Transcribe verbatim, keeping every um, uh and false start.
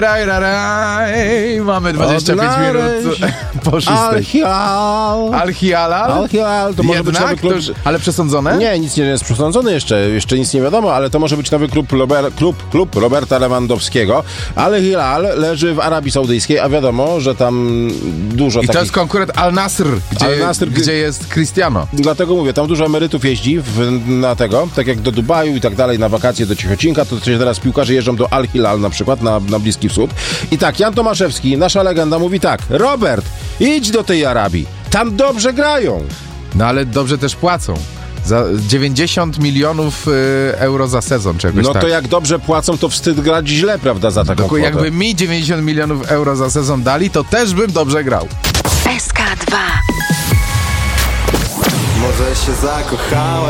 Raj, raj, raj. Mamy dwadzieścia pięć minut po szóstej. Al-Hilal. Al-Hilal? Al-Hilal to może Jednak? być nowy klub. To już, ale przesądzone? Nie, nic nie jest przesądzone jeszcze, jeszcze nic nie wiadomo, ale to może być nowy klub, Lober, klub, klub Roberta Lewandowskiego. Al-Hilal leży w Arabii Saudyjskiej, a wiadomo, że tam dużo I takich... to jest konkurent Al-Nasr, gdzie, Al-Nasr, gdzie jest Cristiano. Dlatego mówię, tam dużo emerytów jeździ w, na tego, tak jak do Dubaju i tak dalej, na wakacje do Cichocinka, to się teraz piłkarze jeżdżą do Al-Hilal na przykład, na, na Bliski Wschód. I tak, Jan Tomaszewski, nasza legenda, mówi tak: Robert, idź do tej Arabii, tam dobrze grają. No ale dobrze też płacą. Za dziewięćdziesiąt milionów y, euro za sezon czegoś No tak. to jak dobrze płacą, to wstyd grać źle, prawda, za taką Dokładnie, kwotę. jakby mi dziewięćdziesiąt milionów euro za sezon dali, to też bym dobrze grał. S K dwa. Może się zakochałem.